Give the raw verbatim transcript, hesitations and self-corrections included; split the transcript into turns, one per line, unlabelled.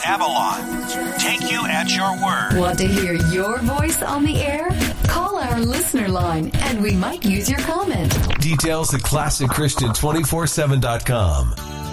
Avalon. Take you at your word.
Want to hear your voice on the air? Call our listener line and we might use your comment.
Details at classic christian two forty-seven dot com.